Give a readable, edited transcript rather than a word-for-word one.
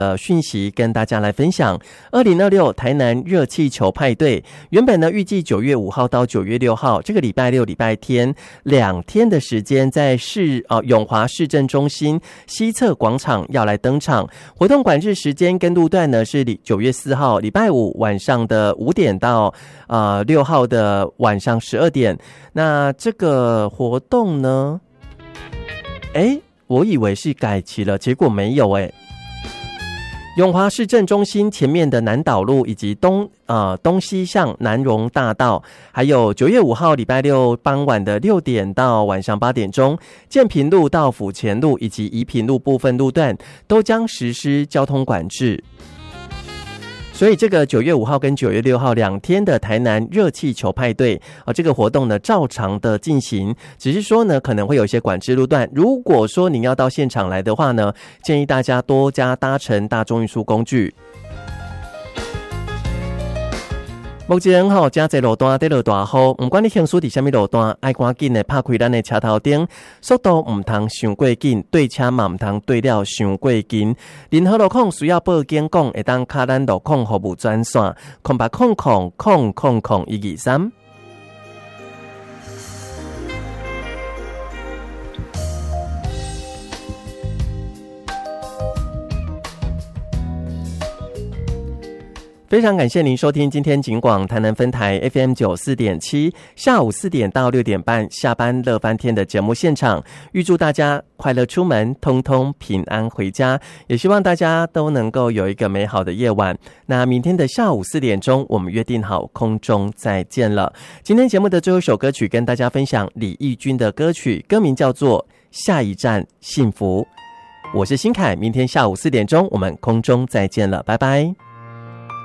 讯息跟大家来分享。2026台南热气球派对，原本呢预计9月5号到9月6号，这个礼拜六、礼拜天2天的时间，在永华市政中心西侧广场要来登场。活动管制时间跟路段呢是9月4号礼拜五晚上的5点到6号的晚上12点。那这个活动呢，我以为是改期了，结果没有永华市政中心前面的南岛路以及东西向南荣大道，还有9月5号礼拜六傍晚的6点到晚上8点钟，建平路到府前路以及宜平路部分路段都将实施交通管制。所以这个9月5号跟9月6号2天的台南热气球派对这个活动呢照常的进行，只是说呢可能会有一些管制路段，如果说您要到现场来的话呢，建议大家多加搭乘大众运输工具。目前真侪路段在落大雨，不管你行驶伫什么路段，爱赶紧的拍开咱的车头灯，速度唔通伤过紧，对车嘛唔通对了伤过紧。任何路况需要报警讲，会当卡咱路况服务专线0800000123。非常感谢您收听今天警广台南分台 FM 94.7下午4点到6点半下班乐翻天的节目现场，预祝大家快乐出门，通通平安回家，也希望大家都能够有一个美好的夜晚。那明天的下午4点钟，我们约定好空中再见了。今天节目的最后一首歌曲跟大家分享李翊君的歌曲，歌名叫做下一站幸福。我是新凯，明天下午4点钟我们空中再见了，拜拜。